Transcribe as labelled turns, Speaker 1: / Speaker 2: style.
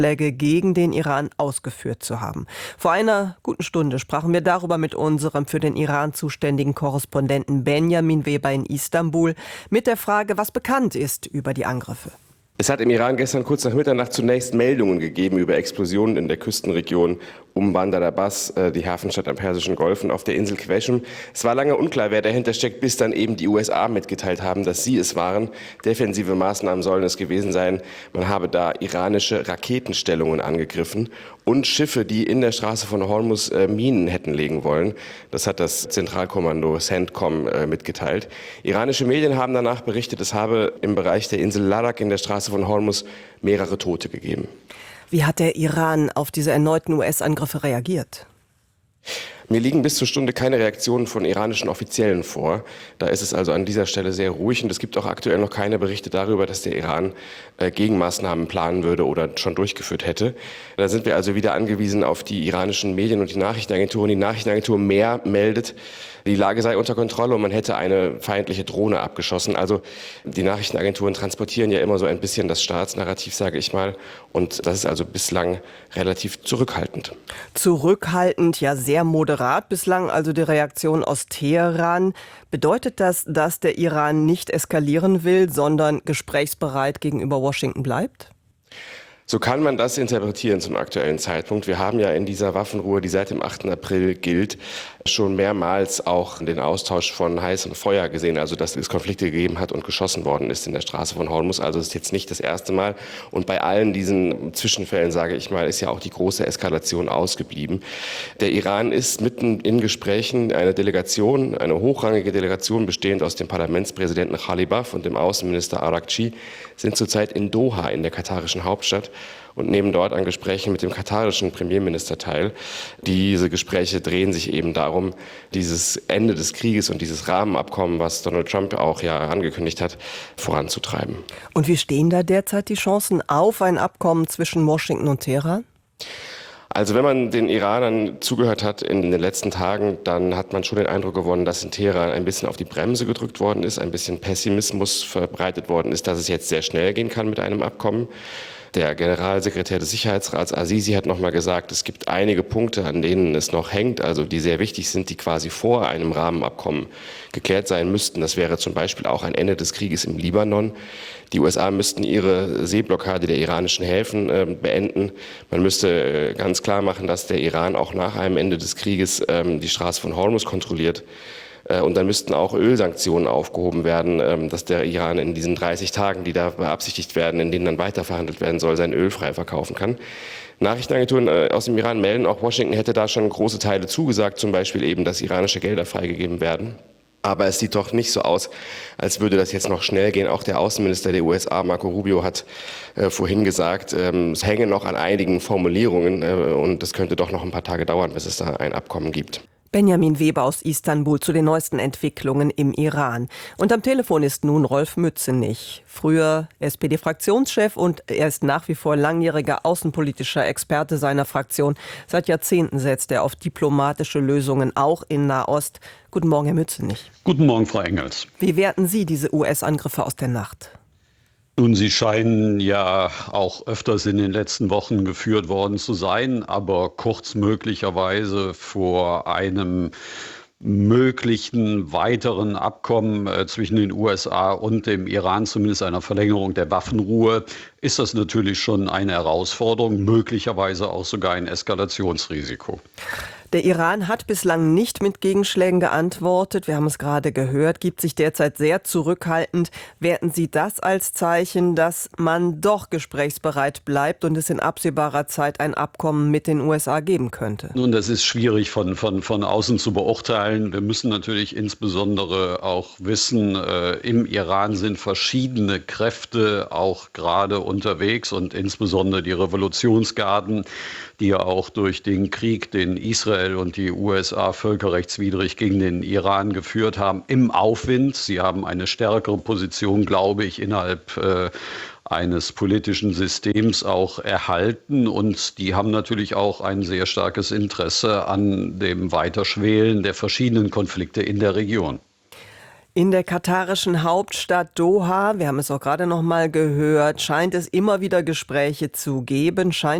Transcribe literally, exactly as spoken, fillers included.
Speaker 1: gegen den Iran ausgeführt zu haben. Vor einer guten Stunde sprachen wir darüber mit unserem für den Iran zuständigen Korrespondenten Benjamin Weber in Istanbul mit der Frage, was bekannt ist über die Angriffe.
Speaker 2: Es hat im Iran gestern kurz nach Mitternacht zunächst Meldungen gegeben über Explosionen in der Küstenregion um Bandar Abbas, die Hafenstadt am Persischen Golf, und auf der Insel Qeshm. Es war lange unklar, wer dahinter steckt, bis dann eben die U S A mitgeteilt haben, dass sie es waren. Defensive Maßnahmen sollen es gewesen sein. Man habe da iranische Raketenstellungen angegriffen und Schiffe, die in der Straße von Hormuz äh, Minen hätten legen wollen. Das hat das Zentralkommando CENTCOM äh, mitgeteilt. Iranische Medien haben danach berichtet, es habe im Bereich der Insel Larak in der Straße von Hormuz mehrere Tote gegeben.
Speaker 1: Wie hat der Iran auf diese erneuten U S-Angriffe reagiert?
Speaker 2: Mir liegen bis zur Stunde keine Reaktionen von iranischen Offiziellen vor. Da ist es also an dieser Stelle sehr ruhig, und es gibt auch aktuell noch keine Berichte darüber, dass der Iran äh, Gegenmaßnahmen planen würde oder schon durchgeführt hätte. Da sind wir also wieder angewiesen auf die iranischen Medien und die Nachrichtenagenturen. Die Nachrichtenagentur Mehr meldet, die Lage sei unter Kontrolle und man hätte eine feindliche Drohne abgeschossen. Also die Nachrichtenagenturen transportieren ja immer so ein bisschen das Staatsnarrativ, sage ich mal. Und das ist also bislang relativ zurückhaltend.
Speaker 1: Zurückhaltend, ja sehr moderat bislang, also die Reaktion aus Teheran. Bedeutet das, dass der Iran nicht eskalieren will, sondern gesprächsbereit gegenüber Washington bleibt?
Speaker 2: So kann man das interpretieren zum aktuellen Zeitpunkt. Wir haben ja in dieser Waffenruhe, die seit dem achten April gilt, schon mehrmals auch den Austausch von heißem Feuer gesehen, also dass es Konflikte gegeben hat und geschossen worden ist in der Straße von Hormuz. Also es ist jetzt nicht das erste Mal. Und bei allen diesen Zwischenfällen, sage ich mal, ist ja auch die große Eskalation ausgeblieben. Der Iran ist mitten in Gesprächen. Eine Delegation, eine hochrangige Delegation bestehend aus dem Parlamentspräsidenten Ghalibaf und dem Außenminister Araghchi sind zurzeit in Doha, in der katarischen Hauptstadt, und nehmen dort an Gesprächen mit dem katarischen Premierminister teil. Diese Gespräche drehen sich eben darum, dieses Ende des Krieges und dieses Rahmenabkommen, was Donald Trump auch ja angekündigt hat, voranzutreiben.
Speaker 1: Und wie stehen da derzeit die Chancen auf ein Abkommen zwischen Washington und Teheran?
Speaker 2: Also wenn man den Iranern zugehört hat in den letzten Tagen, dann hat man schon den Eindruck gewonnen, dass in Teheran ein bisschen auf die Bremse gedrückt worden ist, ein bisschen Pessimismus verbreitet worden ist, dass es jetzt sehr schnell gehen kann mit einem Abkommen. Der Generalsekretär des Sicherheitsrats Azizi hat noch mal gesagt, es gibt einige Punkte, an denen es noch hängt, also die sehr wichtig sind, die quasi vor einem Rahmenabkommen geklärt sein müssten. Das wäre zum Beispiel auch ein Ende des Krieges im Libanon. Die U S A müssten ihre Seeblockade der iranischen Häfen äh, beenden. Man müsste äh, ganz klar machen, dass der Iran auch nach einem Ende des Krieges äh, die Straße von Hormuz kontrolliert. Und dann müssten auch Ölsanktionen aufgehoben werden, dass der Iran in diesen dreißig Tagen, die da beabsichtigt werden, in denen dann weiterverhandelt werden soll, sein Öl frei verkaufen kann. Nachrichtenagenturen aus dem Iran melden, auch Washington hätte da schon große Teile zugesagt, zum Beispiel eben, dass iranische Gelder freigegeben werden. Aber es sieht doch nicht so aus, als würde das jetzt noch schnell gehen. Auch der Außenminister der U S A, Marco Rubio, hat äh, vorhin gesagt, ähm, es hänge noch an einigen Formulierungen äh, und es könnte doch noch ein paar Tage dauern, bis es da ein Abkommen gibt.
Speaker 1: Benjamin Weber aus Istanbul zu den neuesten Entwicklungen im Iran. Und am Telefon ist nun Rolf Mützenich, früher S P D-Fraktionschef, und er ist nach wie vor langjähriger außenpolitischer Experte seiner Fraktion. Seit Jahrzehnten setzt er auf diplomatische Lösungen, auch in Nahost. Guten Morgen, Herr Mützenich.
Speaker 3: Guten Morgen, Frau Engels.
Speaker 1: Wie werten Sie diese U S-Angriffe aus der Nacht?
Speaker 3: Nun, sie scheinen ja auch öfters in den letzten Wochen geführt worden zu sein, aber kurz möglicherweise vor einem möglichen weiteren Abkommen äh, zwischen den U S A und dem Iran, zumindest einer Verlängerung der Waffenruhe, ist das natürlich schon eine Herausforderung, möglicherweise auch sogar ein Eskalationsrisiko.
Speaker 1: Der Iran hat bislang nicht mit Gegenschlägen geantwortet. Wir haben es gerade gehört, gibt sich derzeit sehr zurückhaltend. Werten Sie das als Zeichen, dass man doch gesprächsbereit bleibt und es in absehbarer Zeit ein Abkommen mit den U S A geben könnte?
Speaker 3: Nun, das ist schwierig von, von, von außen zu beurteilen. Wir müssen natürlich insbesondere auch wissen, äh, im Iran sind verschiedene Kräfte auch gerade unterwegs, und insbesondere die Revolutionsgarden, die ja auch durch den Krieg, den Israel und die U S A völkerrechtswidrig gegen den Iran geführt haben, im Aufwind. Sie haben eine stärkere Position, glaube ich, innerhalb äh, eines politischen Systems auch erhalten, und die haben natürlich auch ein sehr starkes Interesse an dem Weiterschwelen der verschiedenen Konflikte in der Region.
Speaker 1: In der katarischen Hauptstadt Doha, wir haben es auch gerade noch mal gehört, scheint es immer wieder Gespräche zu geben. Scheint